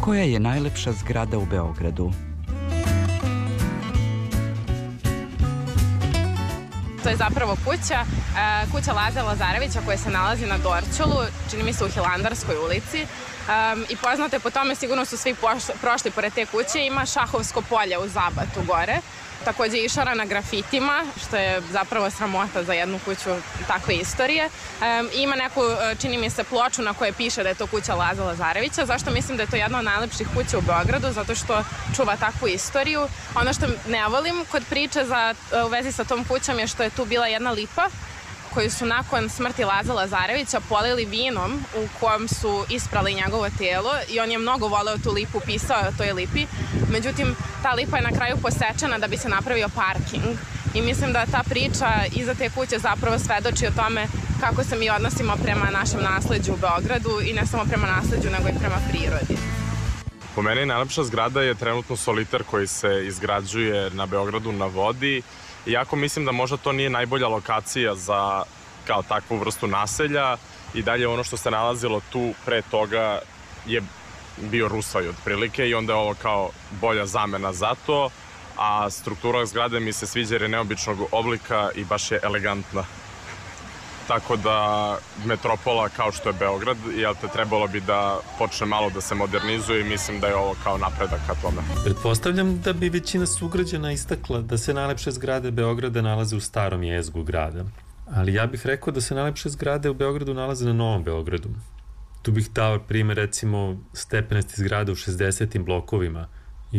Koja je najlepša zgrada u Beogradu? To je zapravo kuća Laze Lazarevića koja se nalazi na Dorćolu, čini mi se u Hilandarskoj ulici. I poznato je po tome, sigurno su svi prošli pored te kuće, ima šahovsko polje u Zabatu gore. Takođe je išarana grafitima, što je zapravo sramota za jednu kuću takve istorije. Ima neku, čini mi se, ploču na kojoj piše da je to kuća Laze Lazarevića. Zašto mislim da je to jedna od najlepših kuća u Beogradu? Zato što čuva takvu istoriju. Ono što ne volim kod priče u vezi sa tom kućom je što je tu bila jedna lipa koju su nakon smrti Laze Lazarevića polili vinom u kojem su isprali njegovo telo i on je mnogo voleo tu lipu, pisao o toj lipi. Međutim, ta lipa je na kraju posečena da bi se napravio parking i mislim da ta priča iza te kuće zapravo svedoči o tome kako se mi odnosimo prema našem nasleđu u Beogradu i ne samo prema nasleđu, nego i prema prirodi. Po meni najlepša zgrada je trenutno Solitar koji se izgrađuje na Beogradu na vodi. Iako mislim da možda to nije najbolja lokacija za kao takvu vrstu naselja i dalje ono što se nalazilo tu pre toga je bio rusvaj otprilike i onda je ovo kao bolja zamena za to, a struktura zgrade mi se sviđa jer je neobičnog oblika i baš je elegantna. Tako da metropola kao što je Beograd, jel te, trebalo bi da počne malo da se modernizuje i mislim da je ovo kao napredak ka tome. Pretpostavljam da bi većina sugrađana istakla da se najlepše zgrade Beograda nalaze u starom jezgru grada. Ali ja bih rekao da se najlepše zgrade u Beogradu nalaze na Novom Beogradu. Tu bih dao primer recimo stepenasti zgrade u 60. blokovima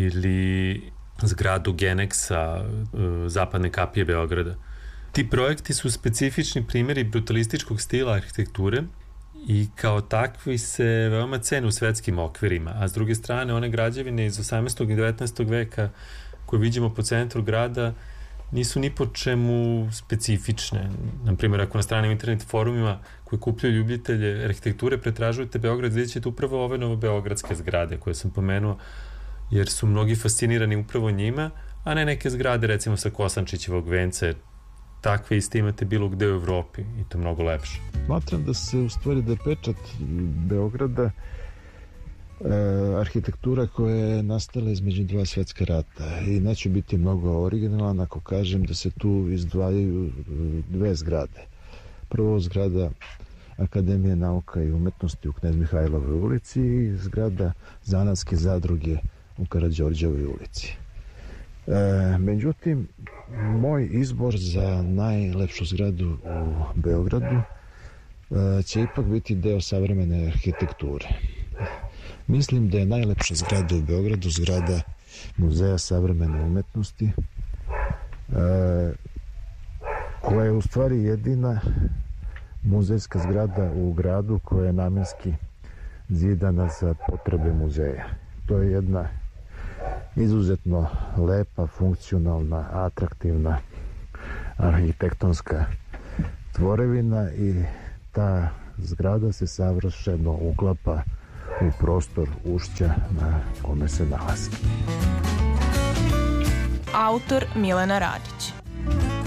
ili zgradu Geneksa, zapadne kapije Beograda. Ti projekti su specifični primjeri brutalističkog stila arhitekture i kao takvi se veoma cene u svetskim okvirima, a s druge strane one građevine iz 18. i 19. veka koje vidimo po centru grada nisu ni po čemu specifične. Naprimjer, ako na stranim internet forumima koji kupljaju ljubitelje arhitekture pretražujete Beograd, vidjet ćete upravo ove novobeogradske zgrade koje sam pomenuo, jer su mnogi fascinirani upravo njima, a ne neke zgrade recimo sa Kosančićevog venca. Takve iste imate bilo gde u Evropi i to mnogo lepše. Smatram da se u stvari da je pečat Beograda arhitektura koja je nastala između dva svetska rata i neću biti mnogo originalan ako kažem da se tu izdvajaju dve zgrade. Prvo zgrada Akademije nauka i umetnosti u Knez Mihajlovoj ulici i zgrada Zanatske zadruge u Karađorđevoj ulici. Međutim, moj izbor za najlepšu zgradu u Beogradu će ipak biti deo savremene arhitekture. Mislim da je najlepša zgrada u Beogradu zgrada Muzeja savremene umetnosti, koja je u stvari jedina muzejska zgrada u gradu koja je namenski zidana za potrebe muzeja. To je jedna izuzetno lepa, funkcionalna, atraktivna arhitektonska tvorevina i ta zgrada se savršeno uklapa u prostor ušća na kome se nalazi. Autor Milena Radić.